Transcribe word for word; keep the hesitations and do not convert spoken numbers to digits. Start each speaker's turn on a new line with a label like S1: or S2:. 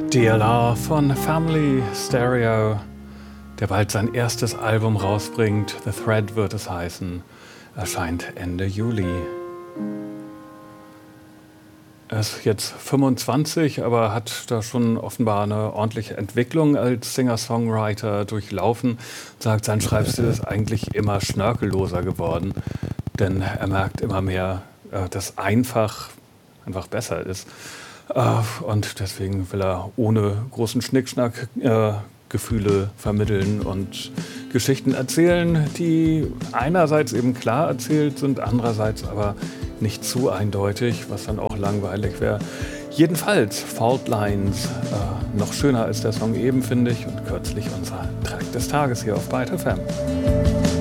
S1: D L R von Family Stereo, der bald sein erstes Album rausbringt. The Thread wird es heißen, erscheint Ende Juli. Er ist jetzt fünfundzwanzig, aber hat da schon offenbar eine ordentliche Entwicklung als Singer-Songwriter durchlaufen. Sagt, sein Schreibstil ist eigentlich immer schnörkelloser geworden, denn er merkt immer mehr, dass einfach einfach besser ist. Und deswegen will er ohne großen Schnickschnack äh, Gefühle vermitteln und Geschichten erzählen, die einerseits eben klar erzählt sind, andererseits aber nicht zu eindeutig, was dann auch langweilig wäre. Jedenfalls Fault Lines, äh, noch schöner als der Song eben, finde ich, und kürzlich unser Track des Tages hier auf Byte F M.